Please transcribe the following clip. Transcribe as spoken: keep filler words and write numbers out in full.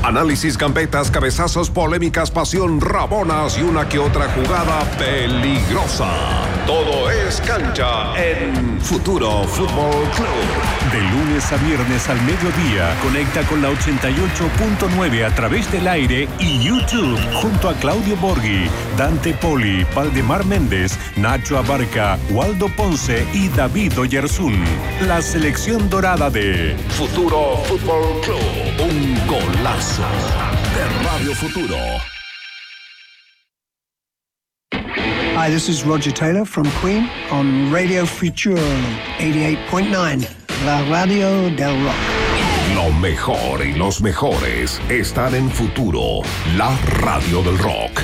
Análisis, gambetas, cabezazos, polémicas, pasión, rabonas y una que otra jugada peligrosa. Todo es cancha en Futuro Fútbol Club. De lunes a viernes al mediodía, conecta con la ochenta y ocho punto nueve a través del aire y YouTube, junto a Claudio Borghi, Dante Poli, Valdemar Méndez, Nacho Abarca, Waldo Ponce y David Oyarzún. La selección dorada de Futuro Fútbol Club. Un golazo de Radio Futuro. Hi, this is Roger Taylor from Queen on Radio Futuro eighty-eight point nine, la radio del rock. Lo mejor y los mejores están en Futuro, la radio del rock.